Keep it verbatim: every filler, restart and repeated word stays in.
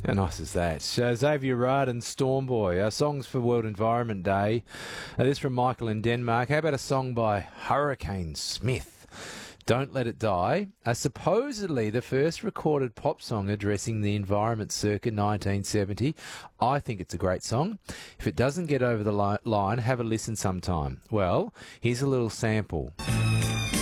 How nice is that? Uh, Xavier Rudd and Stormboy, uh, songs for World Environment Day. Uh, this from Michael in Denmark. How about a song by Hurricane Smith? Don't Let It Die, uh, supposedly the first recorded pop song addressing the environment circa nineteen seventy. I think it's a great song. If it doesn't get over the li- line, have a listen sometime. Well, here's a little sample.